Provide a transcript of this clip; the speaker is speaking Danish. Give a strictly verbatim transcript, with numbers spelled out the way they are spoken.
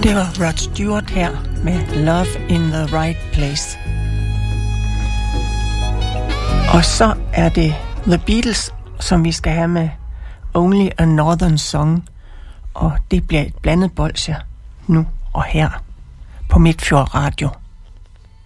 Det var Rod Stewart her med Love in the Right Place. Og så er det The Beatles, som vi skal have med Only a Northern Song. Og det bliver et blandet bolsje nu og her på Midtfjord Radio.